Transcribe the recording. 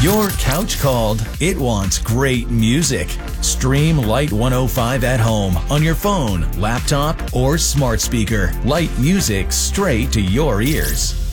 Your couch called. It wants great music. Stream Light 105 at home on your phone, laptop, or smart speaker. Light music straight to your ears.